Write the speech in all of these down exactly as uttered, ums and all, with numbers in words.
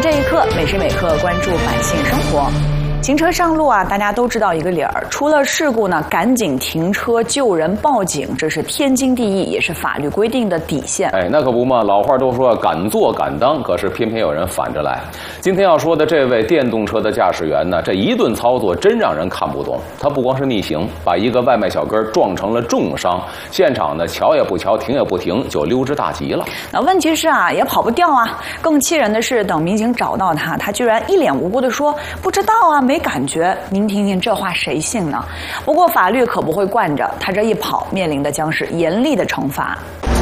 这一刻，每时每刻关注百姓生活。行车上路啊，大家都知道一个理儿，出了事故呢，赶紧停车救人报警，这是天经地义，也是法律规定的底线。 哎，那可不嘛，老话都说敢做敢当，可是偏偏有人反着来。今天要说的这位电动车的驾驶员呢，这一顿操作真让人看不懂。他不光是逆行，把一个外卖小哥撞成了重伤，现场呢瞧也不瞧，停也不停，就溜之大吉了。 那问题是啊，也跑不掉啊。更气人的是，等民警找到他，他居然一脸无辜地说不知道啊，没感觉。您听听这话谁信呢？不过法律可不会惯着他，这一跑面临的将是严厉的惩罚。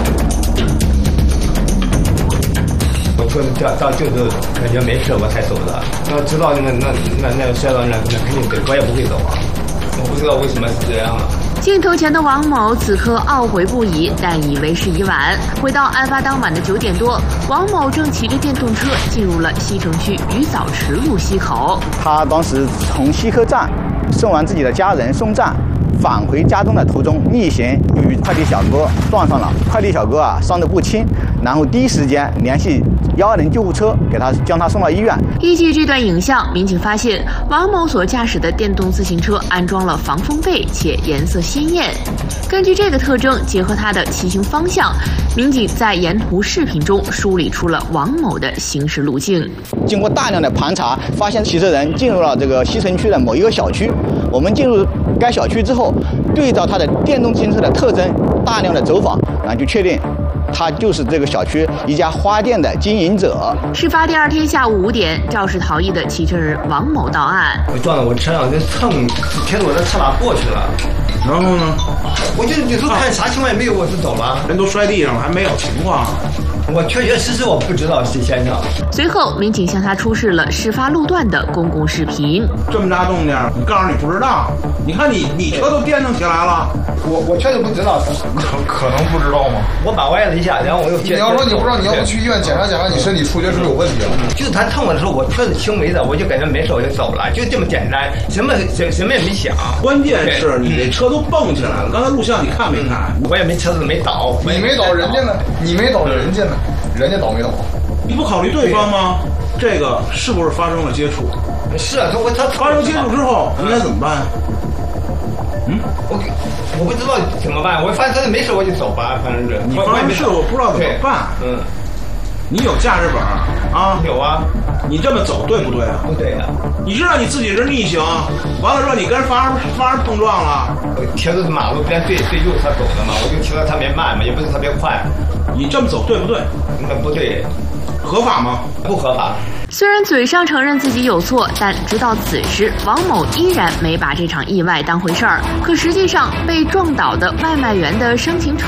我车子掉到就是感觉没事我才走的，要知道那个那那那摔到那那肯定得我也不会走啊，我不知道为什么是这样啊。 镜头前的王某此刻懊悔不已，但已为时已晚。回到案发当晚的九点多，王某正骑着电动车进入了西城区鱼枣池路西口。 他当时从西客站送完自己的家人送站，返回家中的途中逆行与快递小哥撞上了，快递小哥啊伤得不轻，然后第一时间联系一二零救护车，给他将他送到医院。 依据这段影像，民警发现王某所驾驶的电动自行车安装了防风被，且颜色鲜艳。根据这个特征，结合他的骑行方向，民警在沿途视频中梳理出了王某的行驶路径。 经过大量的盘查，发现骑车人进入了这个西城区的某一个小区。我们进入该小区之后，对照他的电动自行车的特征，大量的走访，然后就确定他就是这个小区一家花店的经营者。 事发第二天下午五点，肇事逃逸的骑车人王某到案。 我撞到我车上，就蹭贴着我的车把过去了。 然后呢？ 我就有时候看啥情况也没有，我就走了。 人都摔地上了，还没有情况。 我确确实实我不知道是先生。 随后，民警向他出示了事发路段的公共视频。 这么大动静，你告诉你不知道？你看你你车都颠腾起来了。 我我确实不知道。 可可能不知道吗？ 我把歪了一下，然后我又。 你要说你不知道，你要不去医院检查检查你身体触觉是不是有问题了？ 就是他蹭我的时候，我确实轻微的，我就感觉没事我就走了，就这么简单，什么什什么也没想。 关键是你这车都蹦起来了，刚才录像你看没看？ 我也没车子没倒， 你没倒，人家呢？你没倒，人家呢？人家倒没倒？ 你不考虑对方吗？这个是不是发生了接触？ 是啊，他我他发生接触之后应该怎么办？嗯， 我我不知道怎么办，我反正没事我就走吧，反正是。 你发生事我不知道怎么办。 嗯， 你有驾驶本啊？ 有啊。 你这么走对不对啊？ 不对的。 你知道你自己是逆行，完了之后你跟人发生发生碰撞了。 我贴着马路边对对右侧走的嘛，我就骑得特别慢嘛，也不是特别快。 你这么走对不对？ 那不对。 合法吗？ 不合法。 虽然嘴上承认自己有错，但直到此时，王某依然没把这场意外当回事儿。可实际上，被撞倒的外卖员的生情